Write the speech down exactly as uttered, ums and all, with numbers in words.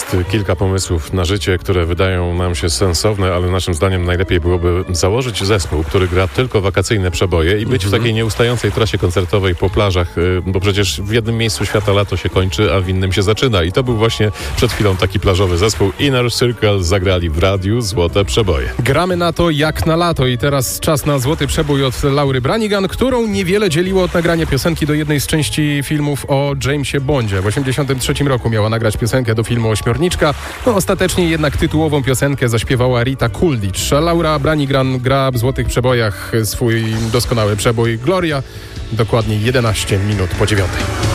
Jest kilka pomysłów na życie, które wydają nam się sensowne, ale naszym zdaniem najlepiej byłoby założyć zespół, który gra tylko wakacyjne przeboje i być w takiej nieustającej trasie koncertowej po plażach, bo przecież w jednym miejscu świata lato się kończy, a w innym się zaczyna. I to był właśnie przed chwilą taki plażowy zespół. Inner Circle zagrali w radiu Złote Przeboje. Gramy na to jak na lato i teraz czas na złoty przebój od Laury Branigan, którą niewiele dzieliło od nagrania piosenki do jednej z części filmów o Jamesie Bondzie. W osiemdziesiątym trzecim roku miała nagrać piosenkę do filmu Ośmiorniczka. No, ostatecznie jednak tytułową piosenkę zaśpiewała Rita Coolidge. Laura Branigan gra w złotych przebojach swój doskonały przebój Gloria. Dokładnie jedenaście minut po dziewiątej.